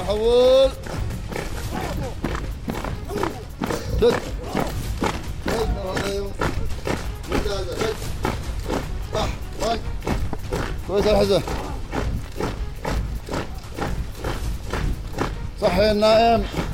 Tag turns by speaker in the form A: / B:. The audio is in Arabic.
A: حول. شد. ممتازة. شد. صح. طيب. كويس الحزة. صح يا النائم.